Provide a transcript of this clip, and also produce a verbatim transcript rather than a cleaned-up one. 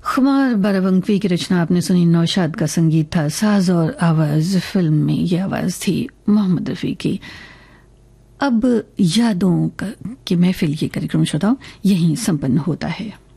खुमार बाराबंकी की रचना आपने सुनी, नौशाद का संगीत था, साज और आवाज फिल्म में ये आवाज थी मोहम्मद रफी की। अब यादों की महफिल ये कार्यक्रम श्रोताओं यहीं संपन्न होता है।